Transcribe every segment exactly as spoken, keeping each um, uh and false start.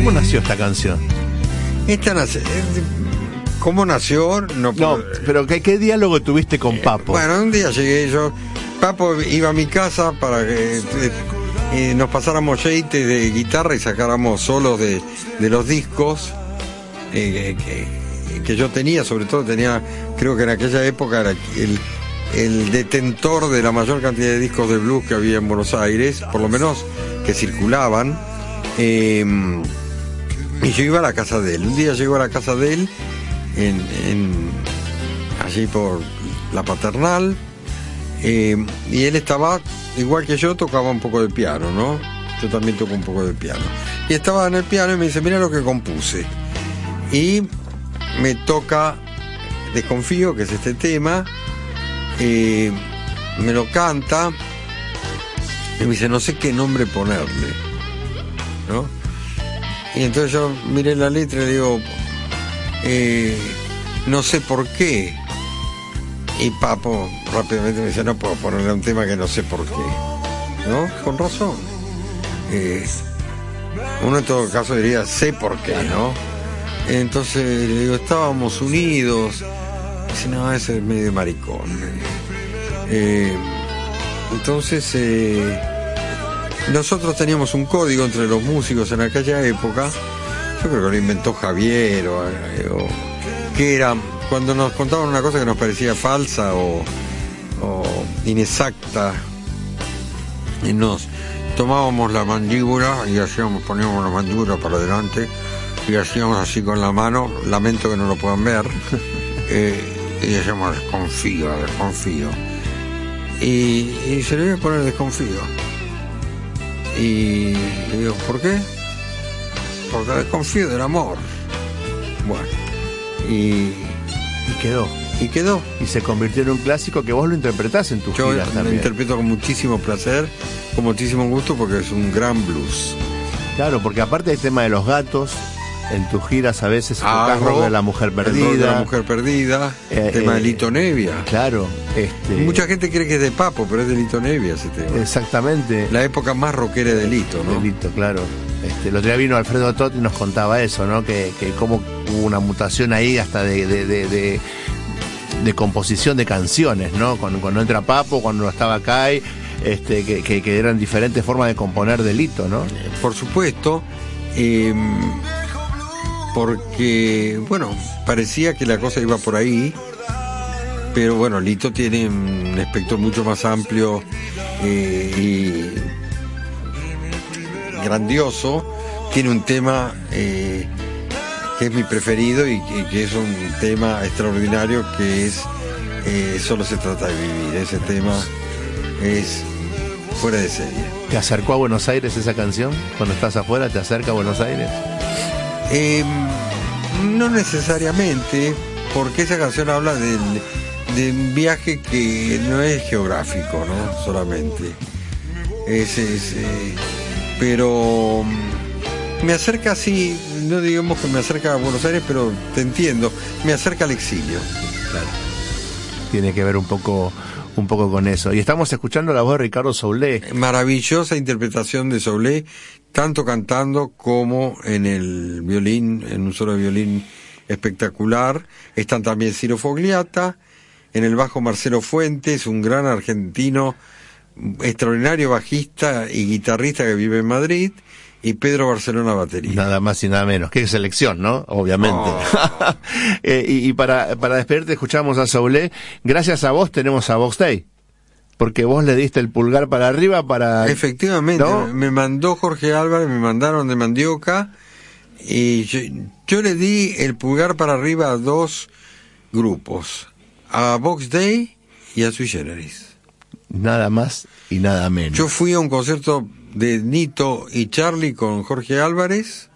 ¿Cómo nació esta canción? Esta nace, ¿cómo nació? No, No, pero ¿qué, qué diálogo tuviste con Papo? Bueno, un día llegué yo, Papo iba a mi casa para que eh, eh, nos pasáramos aceite de guitarra y sacáramos solos de, de los discos eh, que, que yo tenía, sobre todo tenía, creo que en aquella época era el, el detentor de la mayor cantidad de discos de blues que había en Buenos Aires, por lo menos que circulaban. Eh, y yo iba a la casa de él. Un día llego a la casa de él, en, en, allí por la Paternal, eh, y él estaba, igual que yo, tocaba un poco de piano, ¿no? Yo también toco un poco de piano. Y estaba en el piano y me dice, mira lo que compuse. Y me toca Desconfío, que es este tema, eh, me lo canta, y me dice, no sé qué nombre ponerle, ¿no? Y entonces yo miré la letra y le digo, eh, no sé por qué. Y Papo rápidamente me dice, no puedo ponerle un tema que no sé por qué, ¿no? Con razón. Eh, uno en todo caso diría, sé por qué, ¿no? Entonces le digo, estábamos unidos. Dice, no, ese es medio maricón. Eh, entonces... Eh, Nosotros teníamos un código entre los músicos en aquella época, yo creo que lo inventó Javier, o, o, que era cuando nos contaban una cosa que nos parecía falsa o, o inexacta, y nos tomábamos la mandíbula y hacíamos, poníamos la mandíbula para adelante y hacíamos así con la mano, lamento que no lo puedan ver, eh, y decíamos desconfío, desconfío. Y, y se le iba a poner Desconfío. Y le digo, ¿por qué? Porque desconfío del amor. Bueno, y... Y quedó. Y quedó. Y se convirtió en un clásico que vos lo interpretás en tus Yo giras también. Yo lo interpreto con muchísimo placer, con muchísimo gusto, porque es un gran blues. Claro, porque aparte del tema de los gatos, en tus giras a veces tocas Rock de la Mujer Perdida. El Rock de la Mujer Perdida, eh, tema eh, de Lito Nevia. Claro. Este... Mucha gente cree que es de Papo, pero es de Lito Nevia ese tema. Exactamente. La época más rockera de Lito, ¿no? De Lito, claro. Este, el otro día vino Alfredo Tot y nos contaba eso, ¿no? Que, que cómo hubo una mutación ahí hasta de, de, de, de, de composición de canciones, ¿no? Cuando, cuando entra Papo, cuando estaba Kai, este, que, que, que eran diferentes formas de componer de Lito, ¿no? Por supuesto. Eh, porque, bueno, parecía que la cosa iba por ahí, pero bueno, Lito tiene un espectro mucho más amplio eh, y grandioso. Tiene un tema eh, que es mi preferido y, y que es un tema extraordinario, que es eh, Solo se trata de vivir. Ese tema es fuera de serie. ¿Te acercó a Buenos Aires esa canción? Cuando estás afuera, ¿te acerca a Buenos Aires? Eh, no necesariamente, porque esa canción habla del, de un viaje que no es geográfico, ¿no? Solamente. Es, es, eh, pero me acerca así, no digamos que me acerca a Buenos Aires, pero te entiendo, me acerca al exilio. Claro. Tiene que ver un poco... un poco con eso. Y estamos escuchando la voz de Ricardo Soulé. Maravillosa interpretación de Soulé, tanto cantando como en el violín, en un solo violín espectacular. Están también Ciro Fogliata, en el bajo Marcelo Fuentes, un gran argentino, extraordinario bajista y guitarrista que vive en Madrid, y Pedro Barcelona batería. Nada más y nada menos. Qué selección, ¿no? Obviamente. Oh. eh, y, y para, para despedirte escuchamos a Soulé. Gracias a vos tenemos a Box Day. Porque vos le diste el pulgar para arriba para... Efectivamente, ¿no? Me mandó Jorge Álvarez, me mandaron de Mandioca, y yo, yo le di el pulgar para arriba a dos grupos, a Box Day y a Sui Generis. Nada más y nada menos. Yo fui a un concierto de Nito y Charlie con Jorge Álvarez,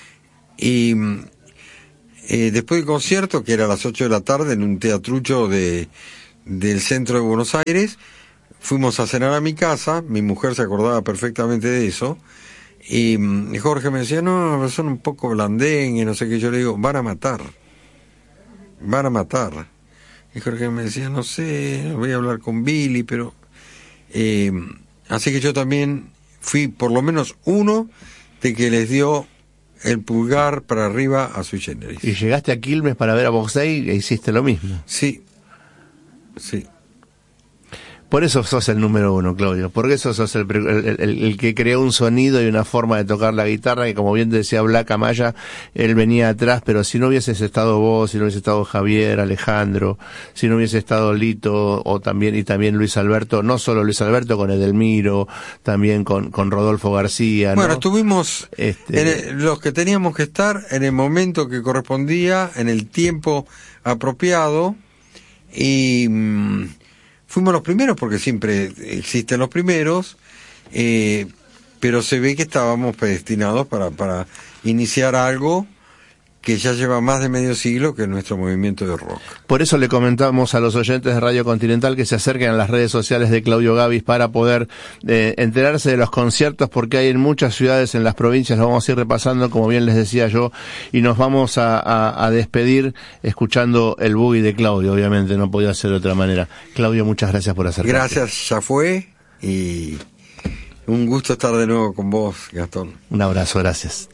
y eh, después del concierto, que era a las ocho de la tarde en un teatrucho de, del centro de Buenos Aires, fuimos a cenar a mi casa. Mi mujer se acordaba perfectamente de eso, y, y Jorge me decía, no, son un poco blandengues, no sé qué. Yo le digo, van a matar, van a matar. Y Jorge me decía, no sé, voy a hablar con Billy, pero... Eh, así que yo también fui por lo menos uno de que les dio el pulgar para arriba a Sui Generis. Y llegaste a Quilmes para ver a Box Day e hiciste lo mismo. Sí, sí. Por eso sos el número uno, Claudio. Por eso sos el, el, el, el que creó un sonido y una forma de tocar la guitarra, que como bien te decía Black Amaya, él venía atrás, pero si no hubieses estado vos, si no hubiese estado Javier, Alejandro, si no hubiese estado Lito, o también, y también Luis Alberto, no solo Luis Alberto, con Edelmiro, también con, con Rodolfo García, ¿no? Bueno, estuvimos este... en el, los que teníamos que estar en el momento que correspondía, en el tiempo apropiado, y mmm, fuimos los primeros, porque siempre existen los primeros, eh, pero se ve que estábamos predestinados para, para iniciar algo que ya lleva más de medio siglo, que es nuestro movimiento de rock. Por eso le comentamos a los oyentes de Radio Continental que se acerquen a las redes sociales de Claudio Gabis para poder eh, enterarse de los conciertos, porque hay en muchas ciudades, en las provincias, lo vamos a ir repasando, como bien les decía yo, y nos vamos a, a, a despedir escuchando el boogie de Claudio, obviamente, no podía ser de otra manera. Claudio, muchas gracias por acercarte. Gracias, ya fue, y un gusto estar de nuevo con vos, Gastón. Un abrazo, gracias.